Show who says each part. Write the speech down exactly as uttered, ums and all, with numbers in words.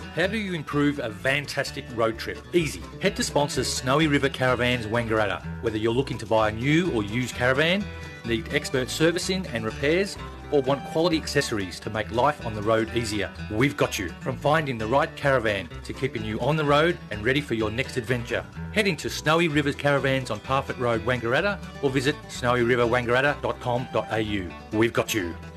Speaker 1: How do you improve a fantastic road trip? Easy. Head to sponsor Snowy River Caravans Wangaratta. Whether you're looking to buy a new or used caravan, need expert servicing and repairs, or want quality accessories to make life on the road easier, we've got you. From finding the right caravan to keeping you on the road and ready for your next adventure. Head into Snowy River Caravans on Parfitt Road, Wangaratta, or visit snowy river wangaratta dot com dot a u. We've got you.